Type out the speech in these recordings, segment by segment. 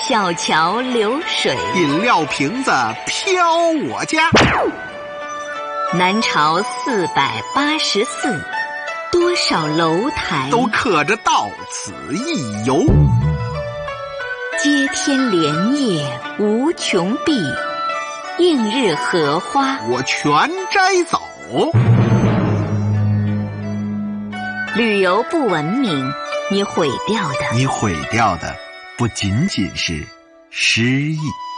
小桥流水， 饮料瓶子飘我家。 南朝484，多少楼台都刻着到此一游。 接天莲叶无穷碧，映日荷花我全摘走。 旅游不文明，你毁掉的不仅仅是诗意。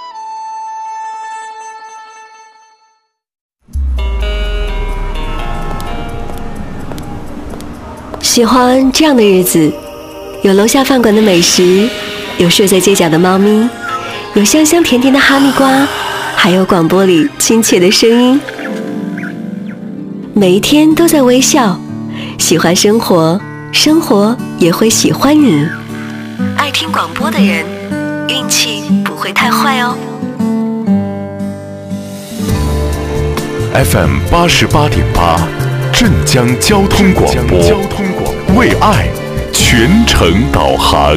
喜欢这样的日子，有楼下饭馆的美食，有睡在街角的猫咪，有香香甜甜的哈密瓜，还有广播里亲切的声音。每一天都在微笑，喜欢生活，生活也会喜欢你。爱听广播的人，运气不会太坏哦。 FM 88.8，镇江交通广播，为爱全程导航。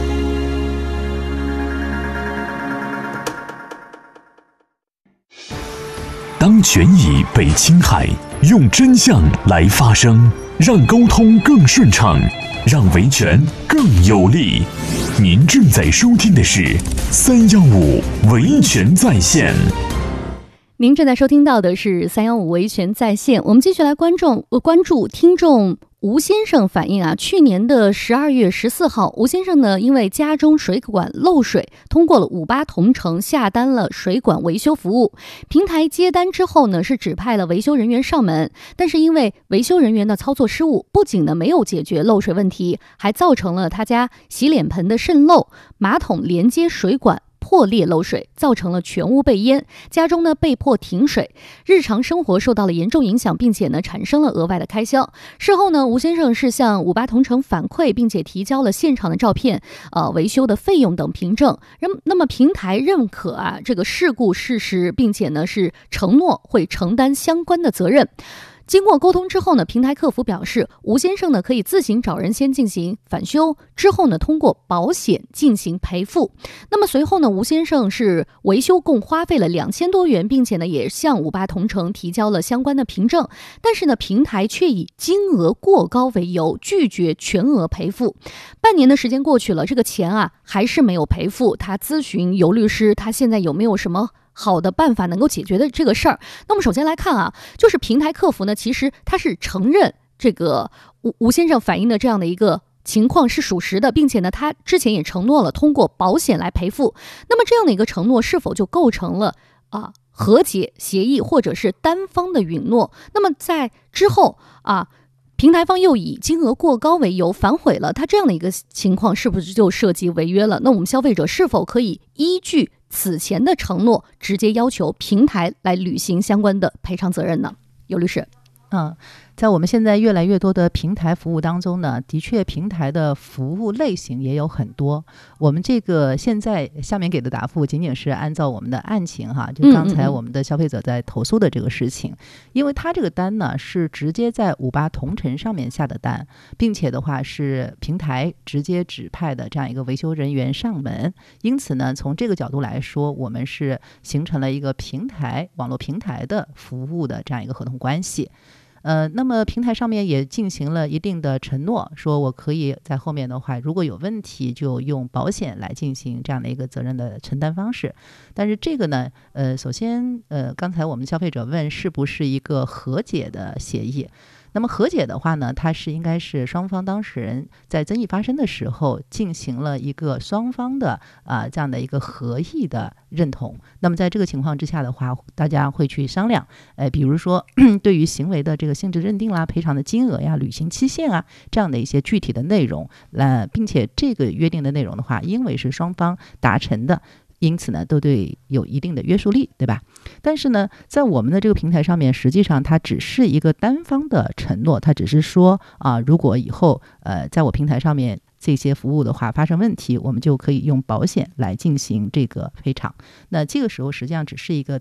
当权益被侵害，用真相来发声，让沟通更顺畅，让维权更有力。您正在收听的是315维权在线。 您正在收听到的是315维权在线，我们继续来关注听众吴先生反映啊，去年的12月14号，吴先生呢因为家中水管漏水，通过了58同城下单了水管维修服务。平台接单之后呢，是指派了维修人员上门，但是因为维修人员的操作失误，不仅呢没有解决漏水问题，还造成了他家洗脸盆的渗漏，马桶连接水管破裂漏水，造成了全屋被淹，家中呢被迫停水，日常生活受到了严重影响，并且呢产生了额外的开销。事后呢，吴先生是向58同城反馈，并且提交了现场的照片、维修的费用等凭证。那么平台认可这个事故事实，并且呢是承诺会承担相关的责任。经过沟通之后呢，平台客服表示，吴先生呢可以自行找人先进行返修，之后呢通过保险进行赔付。那么随后呢，吴先生是维修共花费了2000多元，并且呢也向58同城提交了相关的凭证，但是呢平台却以金额过高为由，拒绝全额赔付。半年的时间过去了，这个钱还是没有赔付。他咨询尤律师，他现在有没有什么好的办法能够解决的这个事儿？那么首先来看就是平台客服呢，其实他是承认这个吴先生反映的这样的一个情况是属实的，并且呢他之前也承诺了通过保险来赔付。那么这样的一个承诺是否就构成了和解协议或者是单方的允诺？那么在之后平台方又以金额过高为由反悔了，他这样的一个情况是不是就涉及违约了？那我们消费者是否可以依据此前的承诺直接要求平台来履行相关的赔偿责任呢？尤律师。 在我们现在越来越多的平台服务当中呢，的确平台的服务类型也有很多。我们这个现在下面给的答复仅仅是按照我们的案情就刚才我们的消费者在投诉的这个事情，因为他这个单呢是直接在58同城上面下的单，并且的话是平台直接指派的这样一个维修人员上门，因此呢从这个角度来说，我们是形成了一个网络平台的服务的这样一个合同关系。那么平台上面也进行了一定的承诺，说我可以在后面的话，如果有问题就用保险来进行这样的一个责任的承担方式。但是这个呢，首先刚才我们消费者问是不是一个和解的协议？那么和解的话呢，它应该是双方当事人在争议发生的时候进行了一个双方的这样的一个合意的认同。那么在这个情况之下的话，大家会去商量，比如说对于行为的这个性质认定啦、赔偿的金额呀、履行期限这样的一些具体的内容，并且这个约定的内容的话，因为是双方达成的，因此呢都对有一定的约束力，对吧？但是呢在我们的这个平台上面，实际上它只是一个单方的承诺，它只是说如果以后在我平台上面这些服务的话发生问题，我们就可以用保险来进行这个赔偿。那这个时候实际上只是一个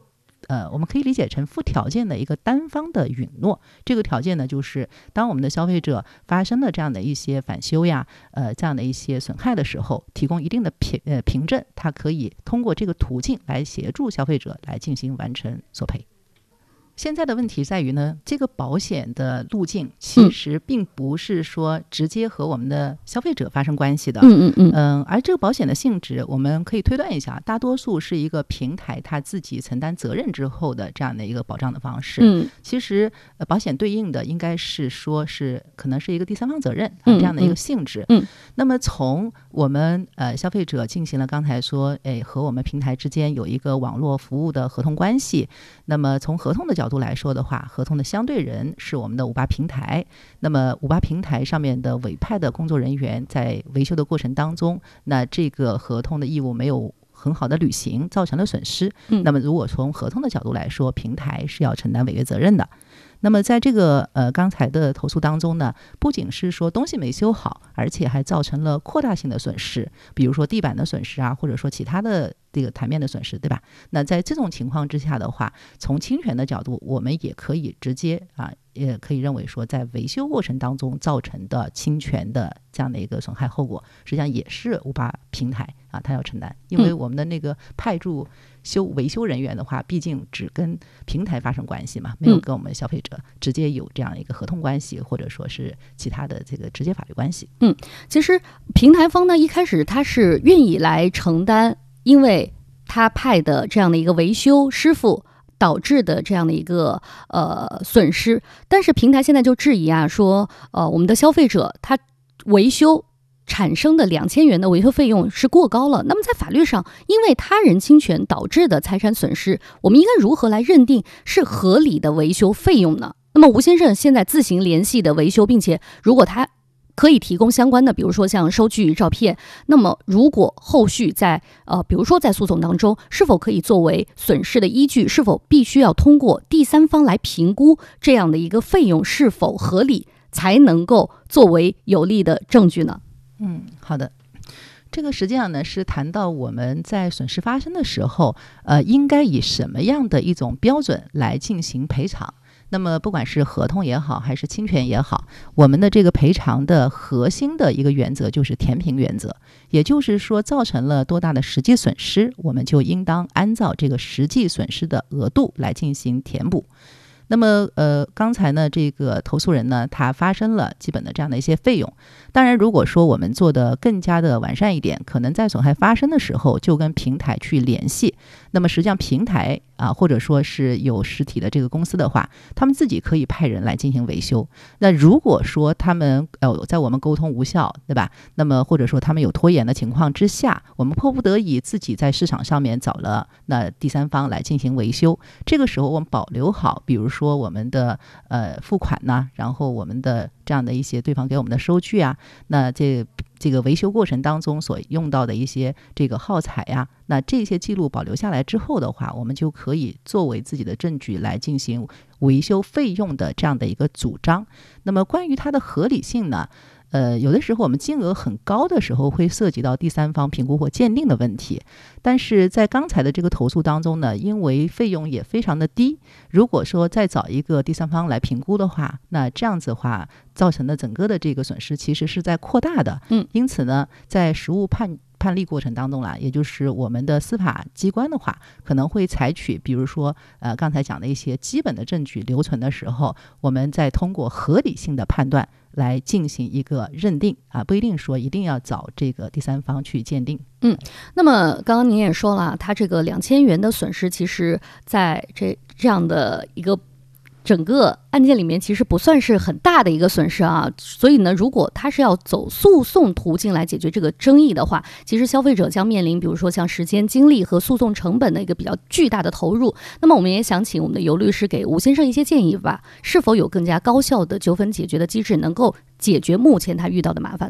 我们可以理解成附条件的一个单方的允诺。这个条件呢，就是当我们的消费者发生了这样的一些返修呀，这样的一些损害的时候，提供一定的凭证，它可以通过这个途径来协助消费者来进行完成索赔。现在的问题在于呢，这个保险的路径其实并不是说直接和我们的消费者发生关系的，而这个保险的性质我们可以推断一下，大多数是一个平台它自己承担责任之后的这样的一个保障的方式。其实保险对应的应该是说是可能是一个第三方责任这样的一个性质。那么从我们消费者进行了刚才说和我们平台之间有一个网络服务的合同关系，那么从合同的角度来说的话，合同的相对人是我们的58平台，那么58平台上面的委派的工作人员在维修的过程当中，那这个合同的义务没有很好的履行，造成了损失，那么如果从合同的角度来说，平台是要承担违约责任的。那么在这个刚才的投诉当中呢，不仅是说东西没修好，而且还造成了扩大性的损失，比如说地板的损失啊，或者说其他的这个台面的损失，对吧？那在这种情况之下的话，从侵权的角度，我们也可以直接也可以认为说，在维修过程当中造成的侵权的这样的一个损害后果，实际上也是58平台它要承担，因为我们的那个派驻维修人员的话，毕竟只跟平台发生关系嘛，没有跟我们消费者直接有这样一个合同关系，或者说是其他的这个直接法律关系。 其实平台方呢，一开始他是愿意来承担，因为他派的这样的一个维修师傅导致的这样的一个损失，但是平台现在就质疑说我们的消费者他维修产生的2000元的维修费用是过高了。那么在法律上，因为他人侵权导致的财产损失，我们应该如何来认定是合理的维修费用呢？那么吴先生现在自行联系的维修，并且如果他可以提供相关的，比如说像收据、照片，那么如果后续在比如说在诉讼当中，是否可以作为损失的依据？是否必须要通过第三方来评估这样的一个费用是否合理，才能够作为有力的证据呢？ 好的。这个实际上呢是谈到我们在损失发生的时候，应该以什么样的一种标准来进行赔偿。那么不管是合同也好，还是侵权也好，我们的这个赔偿的核心的一个原则就是填平原则，也就是说造成了多大的实际损失，我们就应当按照这个实际损失的额度来进行填补。那么刚才呢这个投诉人呢他发生了基本的这样的一些费用，当然如果说我们做的更加的完善一点，可能在损害发生的时候就跟平台去联系，那么实际上平台或者说是有实体的这个公司的话，他们自己可以派人来进行维修。那如果说他们在我们沟通无效，对吧？那么或者说他们有拖延的情况之下，我们迫不得已自己在市场上面找了那第三方来进行维修，这个时候我们保留好比如说我们的付款呢，然后我们的这样的一些对方给我们的收据啊，那这个维修过程当中所用到的一些这个耗材呀，那这些记录保留下来之后的话，我们就可以作为自己的证据来进行维修费用的这样的一个主张。那么关于它的合理性呢，有的时候我们金额很高的时候会涉及到第三方评估或鉴定的问题，但是在刚才的这个投诉当中呢，因为费用也非常的低，如果说再找一个第三方来评估的话，那这样子的话造成的整个的这个损失其实是在扩大的。因此呢在实务判例过程当中啦，也就是我们的司法机关的话，可能会采取比如说刚才讲的一些基本的证据留存的时候，我们再通过合理性的判断来进行一个认定不一定说一定要找这个第三方去鉴定。 那么刚刚您也说了，他这个2000元的损失，其实在这样的一个整个案件里面其实不算是很大的一个损失所以呢，如果他是要走诉讼途径来解决这个争议的话，其实消费者将面临比如说像时间、精力和诉讼成本的一个比较巨大的投入。那么我们也想请我们的尤律师给吴先生一些建议吧，是否有更加高效的纠纷解决的机制，能够解决目前他遇到的麻烦呢？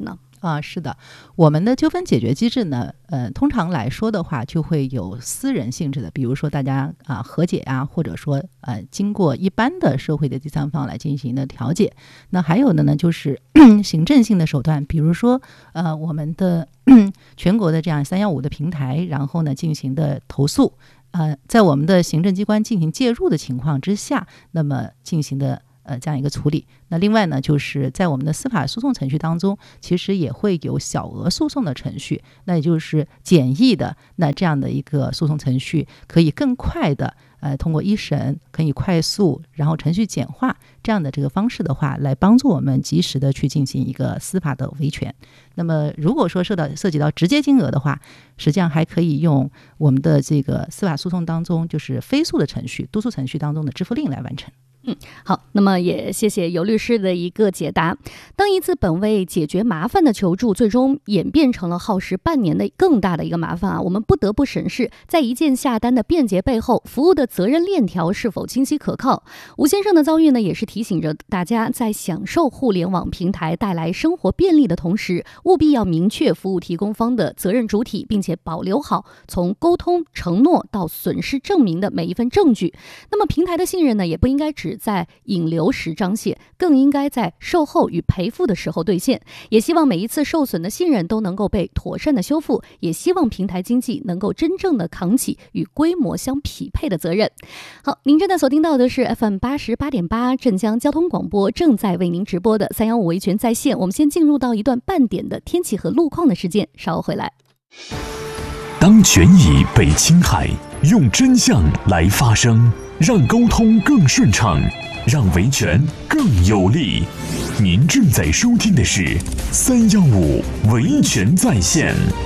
是的，我们的纠纷解决机制呢，通常来说的话，就会有私人性质的，比如说大家和解啊，或者说经过一般的社会的第三方来进行的调解。那还有的呢，就是行政性的手段，比如说我们的全国的这样315的平台，然后呢进行的投诉，在我们的行政机关进行介入的情况之下，那么进行的这样一个处理。那另外呢，就是在我们的司法诉讼程序当中，其实也会有小额诉讼的程序，那也就是简易的那这样的一个诉讼程序，可以更快的通过一审可以快速，然后程序简化这样的这个方式的话，来帮助我们及时的去进行一个司法的维权。那么如果说涉及到直接金额的话，实际上还可以用我们的这个司法诉讼当中就是非诉的程序、督促程序当中的支付令来完成。 好，那么也谢谢尤律师的一个解答。当一次本为解决麻烦的求助，最终演变成了耗时半年的更大的一个麻烦我们不得不审视，在一键下单的便捷背后，服务的责任链条是否清晰可靠。吴先生的遭遇呢，也是提醒着大家，在享受互联网平台带来生活便利的同时，务必要明确服务提供方的责任主体，并且保留好从沟通、承诺到损失证明的每一份证据。那么平台的信任呢，也不应该只在引流时彰显，更应该在售后与赔付的时候兑现。也希望每一次受损的信任都能够被妥善的修复，也希望平台经济能够真正的扛起与规模相匹配的责任。好，您正在锁定到的是 FM 88.8镇江交通广播正在为您直播的315维权在线。我们先进入到一段半点的天气和路况的时间，稍后回来。 当权益被侵害，用真相来发声，让沟通更顺畅，让维权更有力。您正在收听的是315维权在线。